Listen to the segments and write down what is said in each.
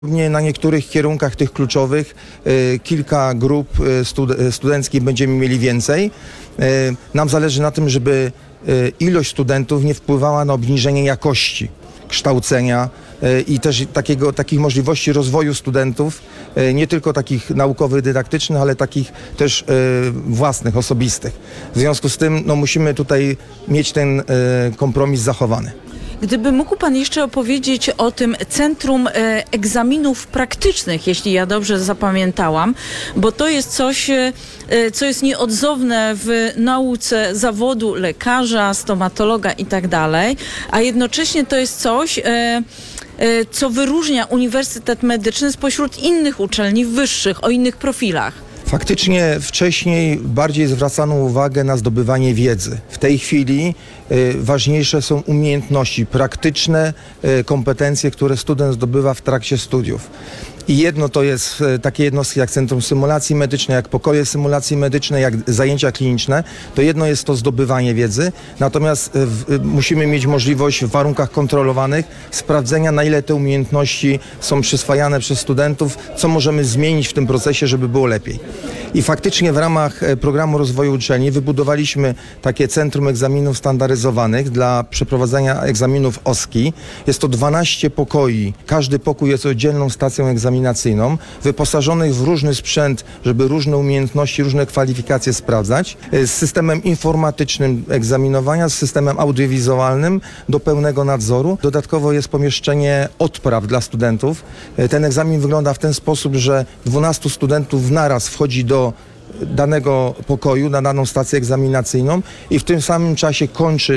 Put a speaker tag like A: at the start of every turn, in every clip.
A: Na niektórych kierunkach tych kluczowych kilka grup studenckich będziemy mieli więcej. Nam zależy na tym, żeby ilość studentów nie wpływała na obniżenie jakości kształcenia i też takich możliwości rozwoju studentów, nie tylko takich naukowych, dydaktycznych, ale takich też własnych, osobistych. W związku z tym musimy tutaj mieć ten kompromis zachowany.
B: Gdyby mógł Pan jeszcze opowiedzieć o tym Centrum Egzaminów Praktycznych, jeśli ja dobrze zapamiętałam, bo to jest coś, co jest nieodzowne w nauce zawodu lekarza, stomatologa i tak dalej, a jednocześnie to jest coś, co wyróżnia Uniwersytet Medyczny spośród innych uczelni wyższych, o innych profilach.
A: Faktycznie wcześniej bardziej zwracano uwagę na zdobywanie wiedzy. W tej chwili ważniejsze są umiejętności praktyczne, kompetencje, które student zdobywa w trakcie studiów. I jedno to jest takie jednostki jak Centrum Symulacji Medycznej, jak pokoje symulacji medycznej, jak zajęcia kliniczne. To jedno jest to zdobywanie wiedzy, natomiast musimy mieć możliwość w warunkach kontrolowanych sprawdzenia, na ile te umiejętności są przyswajane przez studentów, co możemy zmienić w tym procesie, żeby było lepiej. I faktycznie w ramach programu rozwoju uczelni wybudowaliśmy takie Centrum Egzaminów Standaryzowanych dla przeprowadzania egzaminów OSKI. Jest to 12 pokoi. Każdy pokój jest oddzielną stacją egzaminacyjną, wyposażonych w różny sprzęt, żeby różne umiejętności, różne kwalifikacje sprawdzać, z systemem informatycznym egzaminowania, z systemem audiowizualnym do pełnego nadzoru. Dodatkowo jest pomieszczenie odpraw dla studentów. Ten egzamin wygląda w ten sposób, że 12 studentów naraz wchodzi do danego pokoju, na daną stację egzaminacyjną i w tym samym czasie kończy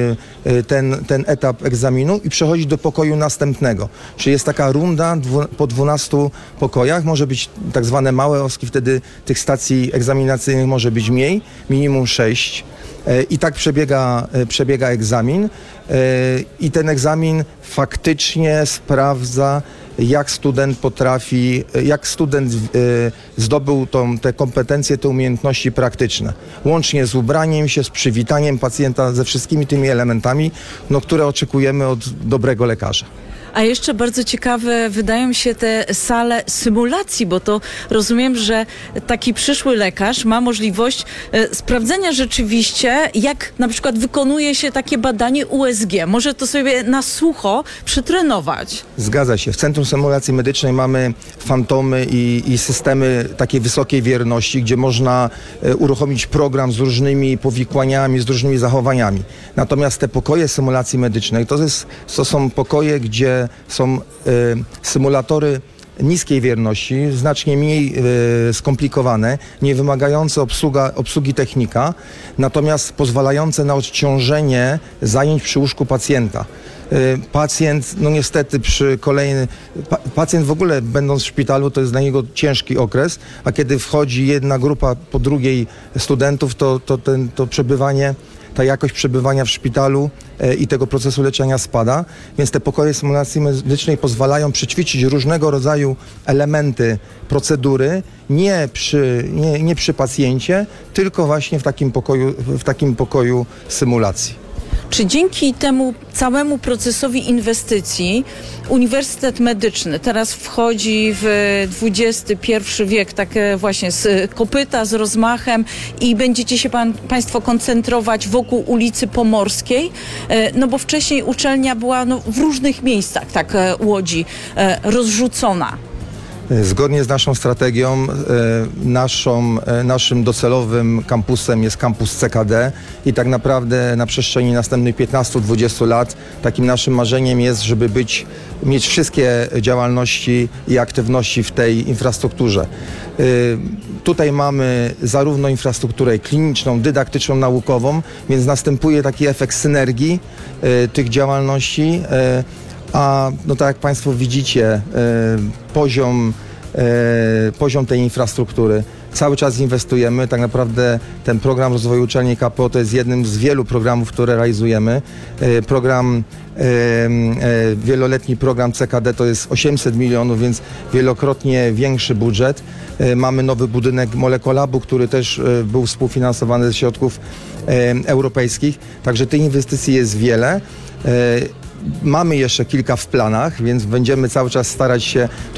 A: ten etap egzaminu i przechodzi do pokoju następnego. Czyli jest taka runda po 12 pokojach, może być tak zwane małe OSKI, wtedy tych stacji egzaminacyjnych może być mniej, minimum 6. I tak przebiega egzamin i ten egzamin faktycznie sprawdza, jak student potrafi, jak student zdobył te kompetencje, te umiejętności praktyczne. Łącznie z ubraniem się, z przywitaniem pacjenta, ze wszystkimi tymi elementami, które oczekujemy od dobrego lekarza.
B: A jeszcze bardzo ciekawe wydają się te sale symulacji, bo to rozumiem, że taki przyszły lekarz ma możliwość sprawdzenia rzeczywiście, jak na przykład wykonuje się takie badanie USG. Może to sobie na sucho przytrenować.
A: Zgadza się. W Centrum Symulacji Medycznej mamy fantomy i systemy takiej wysokiej wierności, gdzie można uruchomić program z różnymi powikłaniami, z różnymi zachowaniami. Natomiast te pokoje symulacji medycznej to są pokoje, gdzie są symulatory niskiej wierności, znacznie mniej skomplikowane, nie wymagające obsługi technika, natomiast pozwalające na odciążenie zajęć przy łóżku pacjenta. Pacjent, niestety pacjent w ogóle będąc w szpitalu, to jest dla niego ciężki okres, a kiedy wchodzi jedna grupa po drugiej studentów, to przebywanie, ta jakość przebywania w szpitalu i tego procesu leczenia spada, więc te pokoje symulacji medycznej pozwalają przećwiczyć różnego rodzaju elementy procedury nie przy pacjencie, tylko właśnie w takim pokoju symulacji.
B: Czy dzięki temu całemu procesowi inwestycji Uniwersytet Medyczny teraz wchodzi w XXI wiek, tak właśnie z kopyta, z rozmachem i będziecie się Państwo koncentrować wokół ulicy Pomorskiej? No bo wcześniej uczelnia była w różnych miejscach, tak Łodzi, rozrzucona.
A: Zgodnie z naszą strategią, naszym docelowym kampusem jest kampus CKD i tak naprawdę na przestrzeni następnych 15-20 lat takim naszym marzeniem jest, żeby mieć wszystkie działalności i aktywności w tej infrastrukturze. Tutaj mamy zarówno infrastrukturę kliniczną, dydaktyczną, naukową, więc następuje taki efekt synergii tych działalności. A tak jak Państwo widzicie, poziom tej infrastruktury, cały czas inwestujemy. Tak naprawdę ten program rozwoju uczelni KPO to jest jednym z wielu programów, które realizujemy. Wieloletni program CKD to jest 800 milionów, więc wielokrotnie większy budżet. Mamy nowy budynek Molekolabu, który też był współfinansowany ze środków europejskich. Także tych inwestycji jest wiele. Mamy jeszcze kilka w planach, więc będziemy cały czas starać się